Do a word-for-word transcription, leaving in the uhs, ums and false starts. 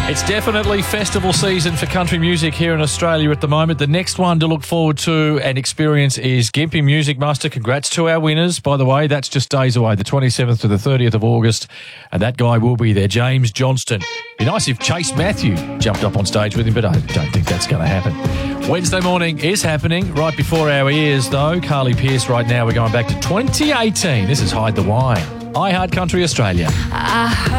It's definitely festival season for country music here in Australia at the moment. The next one to look forward to and experience is Gympie Music Muster. Congrats to our winners, by the way. That's just days away, the twenty-seventh to the thirtieth of August. And that guy will be there, James Johnston. Be nice if Chase Matthew jumped up on stage with him, but I don't think that's going to happen. Wednesday morning is happening right before our ears, though. Carly Pearce right now. We're going back to twenty eighteen. This is Hide the Wine. I Heart Country Australia. I